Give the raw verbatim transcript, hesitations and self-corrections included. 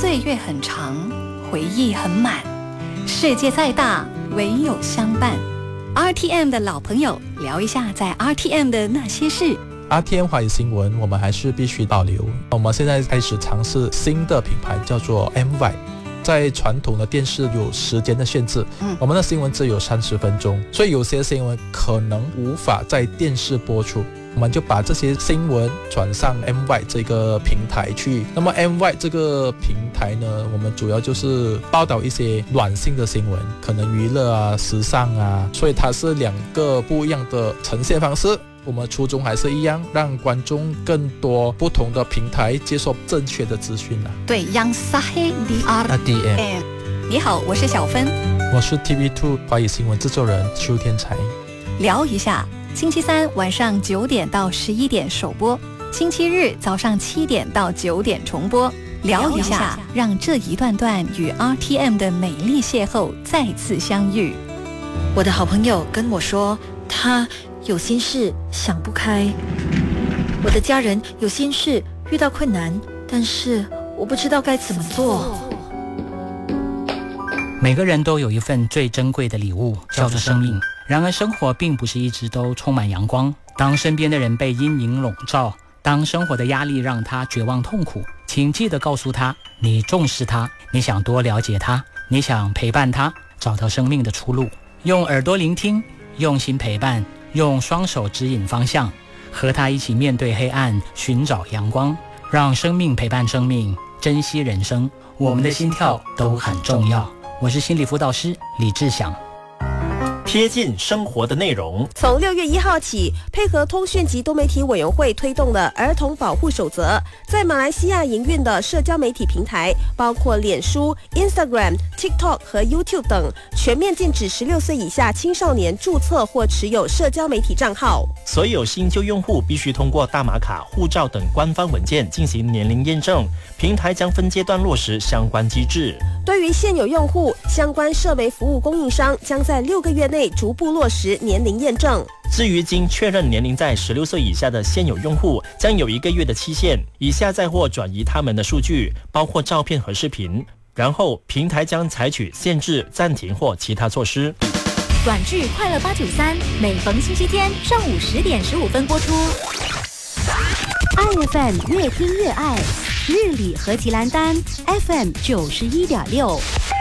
岁月很长，回忆很满，世界再大，唯有相伴。R T M 的老朋友，聊一下在 R T M 的那些事。 R T M 华语新闻我们还是必须保留。我们现在开始尝试新的品牌，叫做 M Y。在传统的电视有时间的限制，嗯，我们的新闻只有三十分钟，所以有些新闻可能无法在电视播出。我们就把这些新闻转上 M Y 这个平台去。那么 M Y 这个平台呢，我们主要就是报道一些软性的新闻，可能娱乐啊、时尚啊，所以它是两个不一样的呈现方式。我们初衷还是一样，让观众更多不同的平台接受正确的资讯啊。 对 ，Yang Sahih di R T M。你好，我是小芬， 我是 T V 二 华语新闻制作人邱天才。 聊一下，星期三晚上九点到十一点首播，星期日早上七点到九点重播。聊一下，让这一段段与 R T M 的美丽邂逅再次相遇。 我的好朋友跟我说，他有心事想不开，我的家人有心事遇到困难，但是我不知道该怎么做。 每个人都有一份最珍贵的礼物，叫做生命。然而生活并不是一直都充满阳光，当身边的人被阴影笼罩，当生活的压力让他绝望痛苦，请记得告诉他，你重视他，你想多了解他，你想陪伴他，找到生命的出路。用耳朵聆听，用心陪伴，用双手指引方向，和他一起面对黑暗，寻找阳光，让生命陪伴生命，珍惜人生。我们的心跳都很重要。我是心理辅导师李志祥。 贴近生活的内容。 从六月一号起，配合通讯及多媒体委员会推动的儿童保护守则，在马来西亚营运的社交媒体平台，包括脸书、Instagram、TikTok 和 YouTube 等，全面禁止十六岁以下青少年注册或持有社交媒体账号。 所有新旧用户必须通过大马卡、护照等官方文件进行年龄验证，平台将分阶段落实相关机制。 对于现有用户，相关社媒服务供应商将在六个月内逐步落实年龄验证。 至于经确认年龄在十六岁以下的现有用户，将有一个月的期限，以下载或转移他们的数据，包括照片和视频，然后平台将采取限制、暂停或其他措施。 短剧《快乐八九三》每逢星期天上午十点十五分播出。爱 F M 越听越爱，日里和吉兰丹 F M 九十一点六。